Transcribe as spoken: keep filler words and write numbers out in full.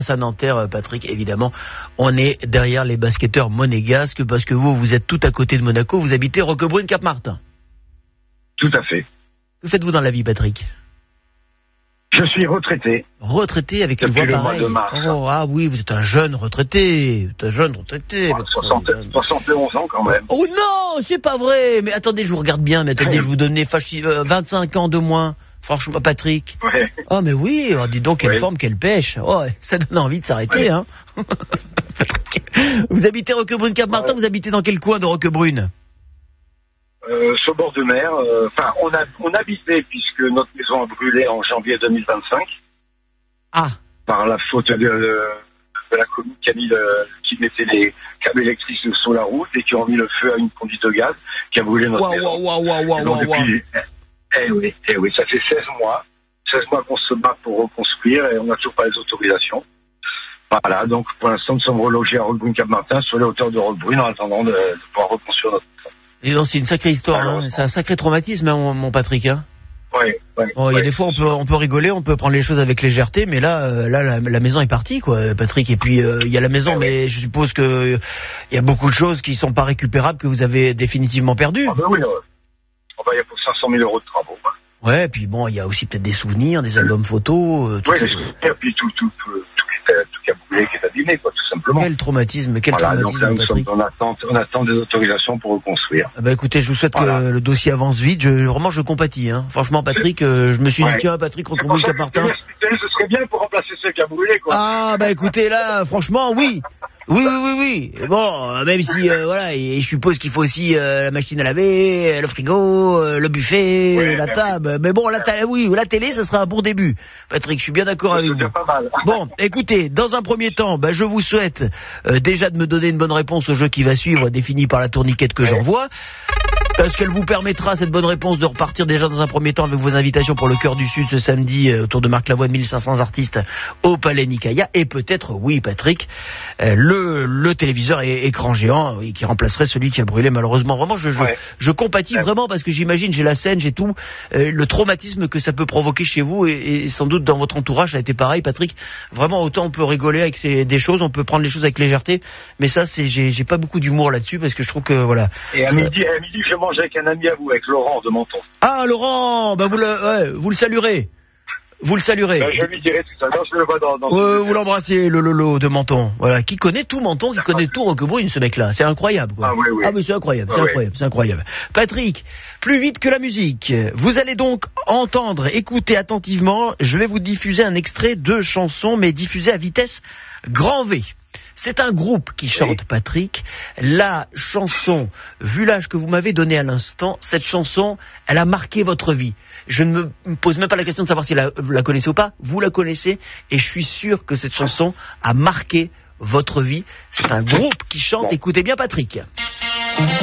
Saint-Nanterre, Patrick, évidemment, on est derrière les basketteurs monégasques parce que vous, vous êtes tout à côté de Monaco, vous habitez Roquebrune-Cap-Martin. Tout à fait. Que faites-vous dans la vie, Patrick? Je suis retraité. Retraité avec une voix pareille. Oh, ah oui, vous êtes un jeune retraité. Vous êtes un jeune retraité. Ouais, soixante, soixante et onze ans quand même. Oh non, c'est pas vrai. Mais attendez, je vous regarde bien. Mais attendez, je vous donnais euh, vingt-cinq ans de moins. Franchement, Patrick. Ouais. Oh mais oui, oh, dis donc quelle ouais. forme, quelle pêche. Oh, ça donne envie de s'arrêter, ouais. hein. Vous habitez Roquebrune-Cap-Martin, ouais. Vous habitez dans quel coin de Roquebrune? Euh, sur bord de mer. Enfin, euh, on a on habitait puisque notre maison a brûlé en janvier deux mille vingt-cinq. Ah. Par la faute de, de, de la commune qui a mis le, qui mettait les câbles électriques sur la route et qui ont mis le feu à une conduite de gaz qui a brûlé notre wow, maison. Wow, wow, wow, wow, wow. Depuis, eh oui, eh oui, ça fait seize mois. seize mois qu'on se bat pour reconstruire et on n'a toujours pas les autorisations. Voilà, donc pour l'instant nous sommes relogés à Roquebrune-Cap-Martin sur les hauteurs de Roquebrune en attendant de, de pouvoir reconstruire notre maison. Et donc c'est une sacrée histoire, hein. C'est un sacré traumatisme, hein, mon, mon Patrick. Hein. Oui, oui. Oh, il y a des fois on peut on peut rigoler, on peut prendre les choses avec légèreté, mais là euh, là la, la maison est partie, quoi, Patrick. Et puis euh, il y a la maison, mais je suppose que il euh, y a beaucoup de choses qui sont pas récupérables que vous avez définitivement perdues. Ah ben oui, euh, oh ben, il y a pour cinq cent mille euros de travaux. Quoi. Ouais, et puis bon, il y a aussi peut-être des souvenirs, des albums photos. Euh, tout oui, ça. des souvenirs, et puis tout tout tout tout qui est tout qui a brûlé, qui est abîmé, quoi, tout simplement. Quel traumatisme, quel voilà, traumatisme, donc là, Patrick. On attend, on attend des autorisations pour reconstruire. Ah bah écoutez, je vous souhaite voilà. que le dossier avance vite. Je, vraiment, je compatis. Hein. Franchement, Patrick, euh, je me suis ouais. dit, tiens, Patrick, Roquebrune-Cap-Martin. Ce serait bien pour remplacer ceux qui a brûlé, quoi. Ah bah écoutez, là, franchement, oui. Oui, oui, oui, oui. Bon, même si, euh, voilà, et je suppose qu'il faut aussi euh, la machine à laver, le frigo, euh, le buffet, ouais, la table. Mais bon, la, ta- oui, la télé, ça sera un bon début. Patrick, je suis bien d'accord avec vous. Pas mal. Bon, écoutez, dans un premier temps, bah, je vous souhaite euh, déjà de me donner une bonne réponse au jeu qui va suivre, défini par la tourniquette que ouais. j'envoie. Parce qu'elle vous permettra, cette bonne réponse, de repartir déjà dans un premier temps avec vos invitations pour le Cœur du Sud ce samedi euh, autour de Marc Lavoine, mille cinq cents artistes au Palais Nicaïa. Et peut-être, oui Patrick, euh, le, le téléviseur é- écran géant oui, qui remplacerait celui qui a brûlé malheureusement. Vraiment, je, je, ouais. je compatis ouais. vraiment parce que j'imagine, j'ai la scène, j'ai tout, euh, le traumatisme que ça peut provoquer chez vous et, et sans doute dans votre entourage, ça a été pareil Patrick. Vraiment, autant on peut rigoler avec ces, des choses, on peut prendre les choses avec légèreté, mais ça, c'est j'ai, j'ai pas beaucoup d'humour là-dessus parce que je trouve que, voilà. Et à ça... midi, à midi, je mange avec un ami à vous, avec Laurent de Menton. Ah, Laurent, bah vous le, ouais, vous le saluerez. Vous le saluerez. Ben, je lui dirai tout à l'heure, je le vois dans... dans euh, vous l'embrassez, le Lolo de Menton. Voilà, qui connaît tout Menton, qui connaît tout Roquebrune, ce mec-là. C'est incroyable, quoi. Ah oui, oui. Ah mais c'est incroyable, c'est ah, incroyable, oui. c'est incroyable. Patrick, plus vite que la musique. Vous allez donc entendre, écouter attentivement. Je vais vous diffuser un extrait de chanson, mais diffusé à vitesse grand V. C'est un groupe qui chante, oui. Patrick. La chanson, vu l'âge que vous m'avez donné à l'instant, cette chanson, elle a marqué votre vie. Je ne me pose même pas la question de savoir si la, vous la connaissez ou pas. Vous la connaissez et je suis sûr que cette chanson a marqué votre vie. C'est un groupe qui chante. Écoutez bien, Patrick.